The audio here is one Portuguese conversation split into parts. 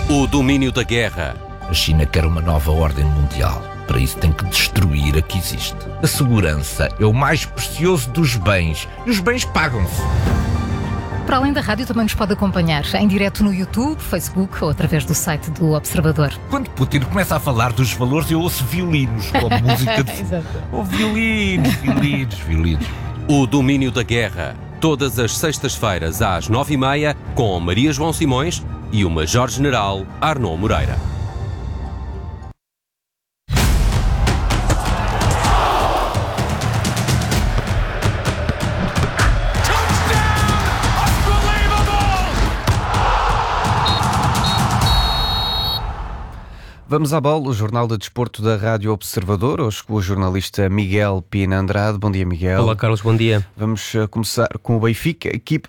O domínio da guerra. A China quer uma nova ordem mundial. Para isso tem que destruir a que existe. A segurança é o mais precioso dos bens. E os bens pagam-se. Para além da rádio, também nos pode acompanhar em direto no YouTube, Facebook ou através do site do Observador. Quando Putin começa a falar dos valores, eu ouço violinos, como música de... Oh, violinos. O domínio da guerra. Todas as sextas-feiras às 9h30, com Maria João Simões e o Major-General Arnaud Moreira. Vamos à bola, o Jornal de Desporto da Rádio Observador, hoje com o jornalista Miguel Pina Andrade. Bom dia, Miguel. Olá, Carlos, bom dia. Vamos começar com o Benfica.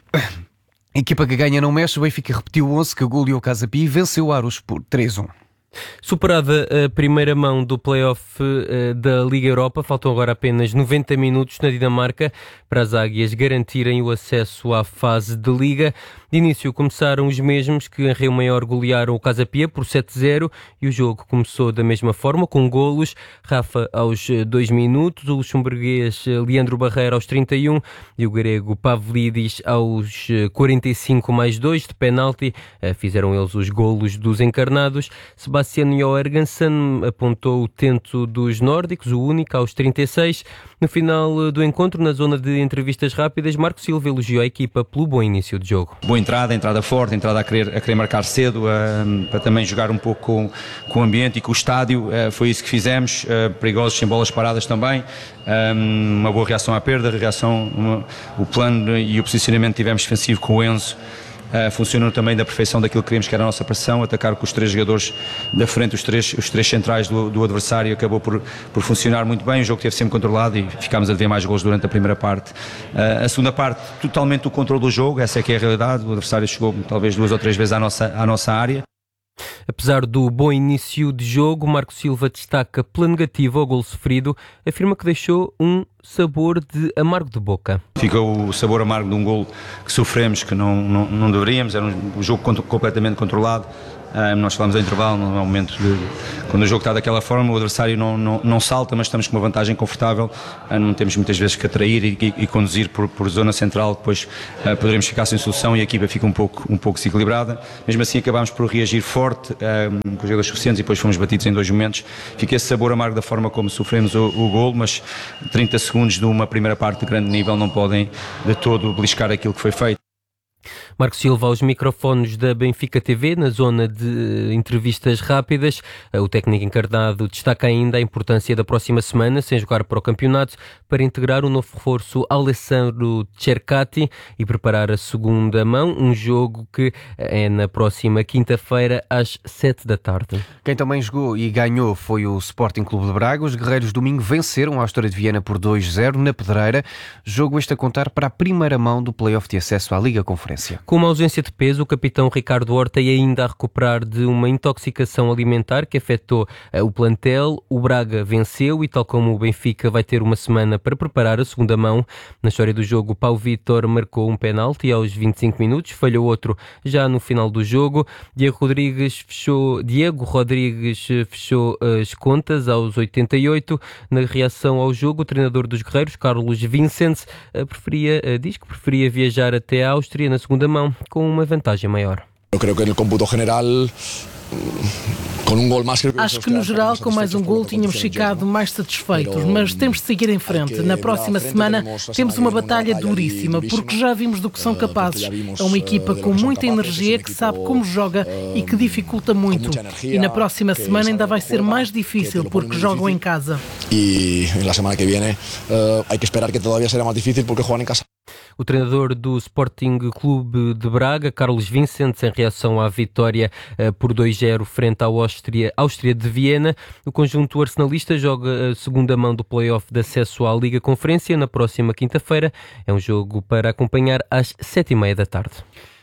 A equipa que ganha não mexe. O Benfica repetiu o 11 que goleou o Casa Pia e venceu o Aros por 3-1. Superada a primeira mão do play-off da Liga Europa, faltam agora apenas 90 minutos na Dinamarca para as Águias garantirem o acesso à fase de Liga. De início começaram os mesmos que em Rio Maior golearam o Casa Pia por 7-0 e o jogo começou da mesma forma, com golos. Rafa aos 2 minutos, o luxemburguês Leandro Barreira aos 31 e o grego Pavlidis aos 45+2 de penalti. Fizeram eles os golos dos encarnados. Sebastian Jorgensen apontou o tento dos nórdicos, o único, aos 36. No final do encontro, na zona de entrevistas rápidas, Marco Silva elogiou a equipa pelo bom início de jogo. Boa entrada forte, a querer marcar cedo, para também jogar um pouco com o ambiente e com o estádio. Foi isso que fizemos, perigosos sem bolas paradas também. Uma boa reação à perda, o plano e o posicionamento que tivemos defensivo com o Enzo funcionam também da perfeição daquilo que queríamos, que era a nossa pressão, atacar com os 3 jogadores da frente, os três centrais do adversário. Acabou por funcionar muito bem, o jogo esteve sempre controlado e ficámos a dever mais gols durante a primeira parte. A segunda parte, totalmente o controle do jogo, essa é que é a realidade. O adversário chegou talvez 2 ou 3 vezes à nossa área. Apesar do bom início de jogo, Marco Silva destaca pela negativa ao golo sofrido, afirma que deixou um sabor de amargo de boca. Ficou o sabor amargo de um golo que sofremos, que não deveríamos, era um jogo completamente controlado. Nós falamos em intervalo, no momento quando o jogo está daquela forma, o adversário não salta, mas estamos com uma vantagem confortável, não temos muitas vezes que atrair e conduzir por zona central, depois poderemos ficar sem solução e a equipa fica um pouco desequilibrada. Mesmo assim acabámos por reagir forte, com jogadores suficientes, e depois fomos batidos em 2 momentos. Fica esse sabor amargo da forma como sofremos o golo, mas 30 segundos de uma primeira parte de grande nível não podem de todo beliscar aquilo que foi feito. Marco Silva aos microfones da Benfica TV, na zona de entrevistas rápidas. O técnico encarnado destaca ainda a importância da próxima semana, sem jogar para o campeonato, para integrar o novo reforço Alessandro Cercati e preparar a segunda mão, um jogo que é na próxima quinta-feira às 7 da tarde. Quem também jogou e ganhou foi o Sporting Clube de Braga. Os guerreiros domingo venceram a Astoria de Viena por 2-0 na Pedreira. Jogo este a contar para a primeira mão do play-off de acesso à Liga Conferência. Com uma ausência de peso, o capitão Ricardo Horta é ainda a recuperar de uma intoxicação alimentar que afetou o plantel. O Braga venceu e, tal como o Benfica, vai ter uma semana para preparar a segunda mão. Na história do jogo, Pau Vitor marcou um penalti aos 25 minutos, falhou outro já no final do jogo. Diego Rodrigues fechou as contas aos 88. Na reação ao jogo, o treinador dos guerreiros, Carlos Vicente, diz que preferia viajar até a Áustria na segunda mão, com uma vantagem maior. Eu creio que no cómputo geral, com um gol mais... Acho que no geral, com mais um gol, tínhamos ficado mais satisfeitos, mas temos de seguir em frente. Na próxima semana temos uma batalha duríssima, porque já vimos do que são capazes. É uma equipa com muita energia, que sabe como joga e que dificulta muito. E na próxima semana ainda vai ser mais difícil, porque jogam em casa. E na semana que vem, há que esperar que todavía será mais difícil, porque jogam em casa. O treinador do Sporting Clube de Braga, Carlos Vicente, em reação à vitória por 2-0 frente ao Áustria de Viena. O conjunto arsenalista joga a segunda mão do play-off de acesso à Liga Conferência na próxima quinta-feira. É um jogo para acompanhar às 7h30 da tarde.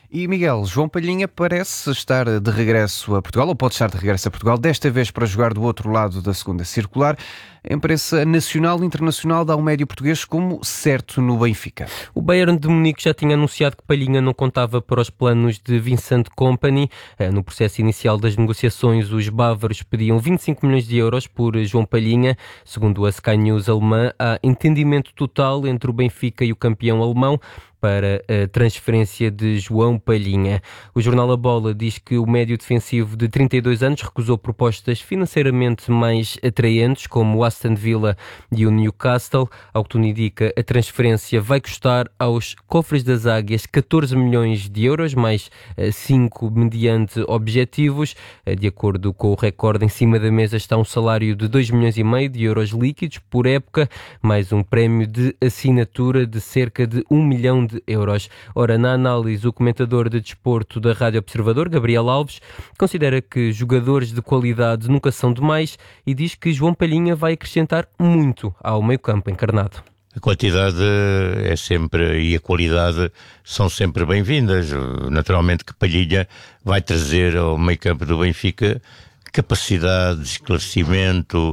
E Miguel, João Palhinha parece estar de regresso a Portugal, ou pode estar de regresso a Portugal, desta vez para jogar do outro lado da segunda circular. A imprensa nacional e internacional dá um médio português como certo no Benfica. O Bayern de Munique já tinha anunciado que Palhinha não contava para os planos de Vincent Kompany. No processo inicial das negociações, os bávaros pediam 25 milhões de euros por João Palhinha. Segundo a Sky News alemã, há entendimento total entre o Benfica e o campeão alemão para a transferência de João Palhinha. O jornal A Bola diz que o médio defensivo de 32 anos recusou propostas financeiramente mais atraentes, como o Aston Villa e o Newcastle. Ao que tudo indica, a transferência vai custar aos cofres das Águias 14 milhões de euros, mais 5 mediante objetivos. De acordo com o recorde, em cima da mesa está um salário de 2 milhões e meio de euros líquidos por época, mais um prémio de assinatura de cerca de 1 milhão de euros. Ora, na análise, o comentador de desporto da Rádio Observador, Gabriel Alves, considera que jogadores de qualidade nunca são demais e diz que João Palhinha vai acrescentar muito ao meio-campo encarnado. A quantidade é sempre e a qualidade são sempre bem-vindas. Naturalmente que Palhinha vai trazer ao meio-campo do Benfica capacidade de esclarecimento,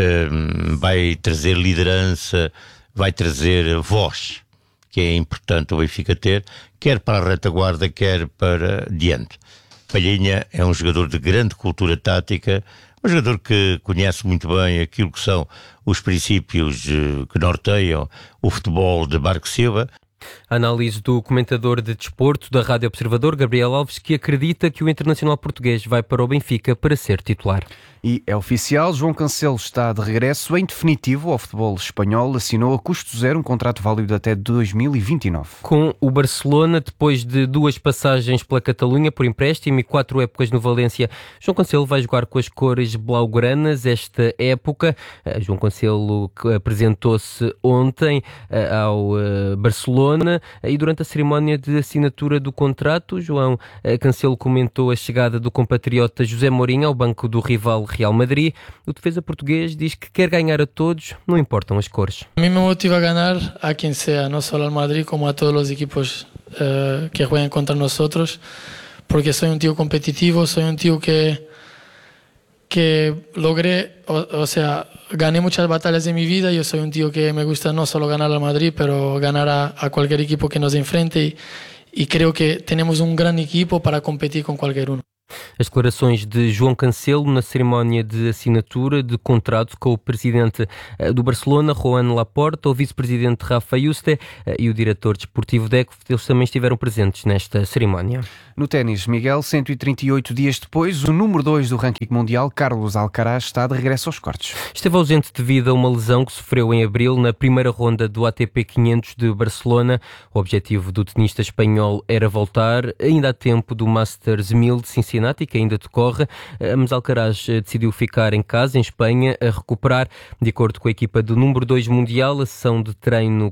vai trazer liderança, vai trazer voz, que é importante o Benfica ter, quer para a retaguarda, quer para diante. Palhinha é um jogador de grande cultura tática, um jogador que conhece muito bem aquilo que são os princípios que norteiam o futebol de Marco Silva. A análise do comentador de desporto da Rádio Observador, Gabriel Alves, que acredita que o internacional português vai para o Benfica para ser titular. E é oficial, João Cancelo está de regresso em definitivo ao futebol espanhol, assinou a custo zero um contrato válido até 2029. Com o Barcelona, depois de 2 passagens pela Catalunha por empréstimo e 4 épocas no Valência, João Cancelo vai jogar com as cores blaugranas esta época. João Cancelo apresentou-se ontem ao Barcelona e durante a cerimónia de assinatura do contrato, João Cancelo comentou a chegada do compatriota José Mourinho ao banco do rival Real Madrid. O defesa português diz que quer ganhar a todos, não importam as cores. A mí me motiva a ganar a quien sea, no solo al Madrid como a todos los equipos que juegan contra nosotros, porque soy un tío competitivo, soy un tío que logré, o sea, gané muchas batallas en mi vida. Yo soy un tío que me gusta no solo ganar al Madrid, pero ganar a cualquier equipo que nos enfrente y creo que tenemos un gran equipo para competir con cualquier uno. As declarações de João Cancelo na cerimónia de assinatura de contrato com o presidente do Barcelona, Joan Laporta, o vice-presidente Rafa Yuste e o diretor desportivo Deco, eles também estiveram presentes nesta cerimónia. No ténis, Miguel, 138 dias depois, o número 2 do ranking mundial, Carlos Alcaraz, está de regresso aos cortes. Esteve ausente devido a uma lesão que sofreu em abril na primeira ronda do ATP 500 de Barcelona. O objetivo do tenista espanhol era voltar ainda a tempo do Masters 1000 de Cincinnati, que ainda decorre, mas Alcaraz decidiu ficar em casa, em Espanha, a recuperar. De acordo com a equipa do número 2 mundial, a sessão de treino